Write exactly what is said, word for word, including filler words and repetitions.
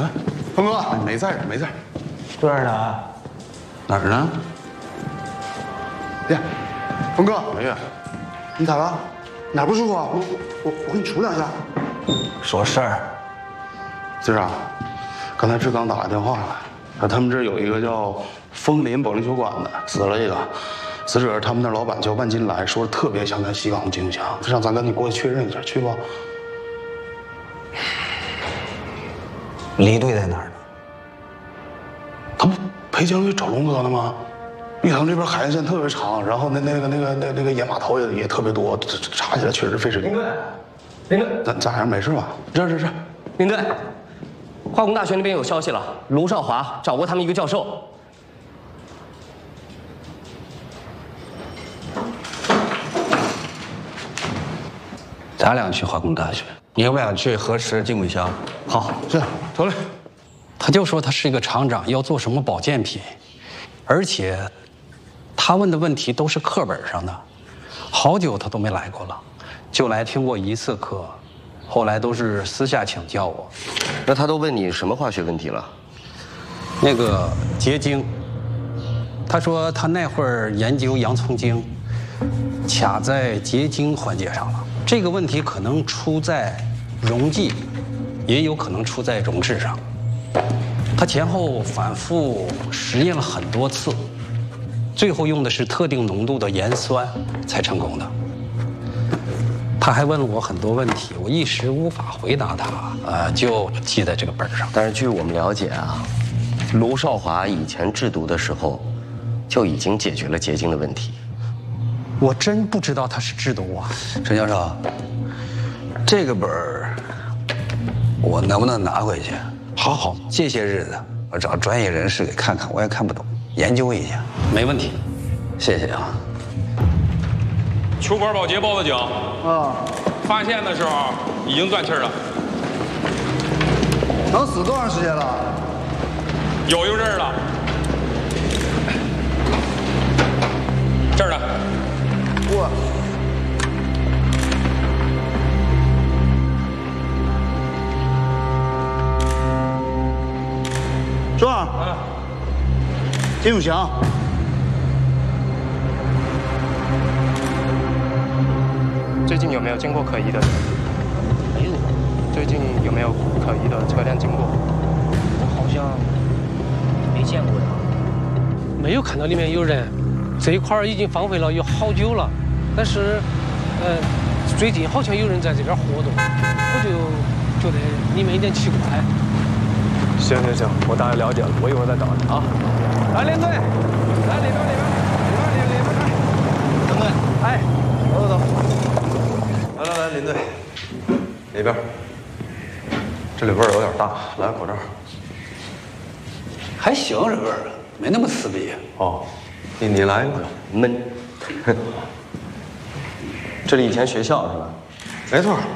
啊，鹏哥，没事儿，没事儿。 这儿呢？ 哪儿呢？呀，鹏哥，没呀。你咋了？哪不舒服啊？我我我给你杵两下。 说事儿。 今儿啊，刚才志刚打来电话了，说他们这儿有一个叫枫林保龄球馆的，死了一个。死者他们那老板叫万金来，说特别想看西港的金球奖，让咱赶紧过去确认一下，去不？ 离队在哪儿呢？ 他不陪江队找龙哥呢吗？玉堂这边海岸线特别长，然后那那个那个那那个野码头也也特别多，这查起来确实费时间。 林队，林队， 咱咋样？没事吧？这这这， 林队，化工大学那边有消息了，卢少华找过他们一个教授。 咱俩去化工大学，你要不要去核实经纬箱？ 好， 是，走嘞。 他就说他是一个厂长，要做什么保健品，而且他问的问题都是课本上的，好久他都没来过了，就来听过一次课，后来都是私下请教我。 那他都问你什么化学问题了？ 那个结晶，他说他那会儿研究洋葱精，卡在结晶环节上了。这个问题可能出在溶剂，也有可能出在溶质上。他前后反复实验了很多次，最后用的是特定浓度的盐酸才成功的。他还问了我很多问题，我一时无法回答他，呃，就记在这个本上。 但是据我们了解啊，卢少华以前制毒的时候，就已经解决了结晶的问题。 我真不知道他是制毒啊， 陈教授，这个本儿我能不能拿回去？ 好好， 这些日子我找专业人士给看看，我也看不懂，研究一下。 没问题， 谢谢啊。 球馆保洁报的警啊，发现的时候已经断气了。 能死多长时间了？ 有一阵儿了。这儿呢。 我。壮，啊，金永祥， 最近有没有经过可疑的人？ 没有。 最近有没有可疑的车辆经过？ 我好像没见过呀。 没有看到里面有人，这一块已经荒废了有好久了，但是，呃，最近好像有人在这边活动，我就觉得里面有点奇怪。 行行行，我大概了解了，我一会儿再找你啊。来，连队，来里边里边里边里边来。连队，哎，走走走，来来来，林队，里边，这里味儿有点大，来个口罩。 还行，这味儿没那么刺鼻。 哦，你你来一个， 闷。 这里以前学校是吧？ 没错。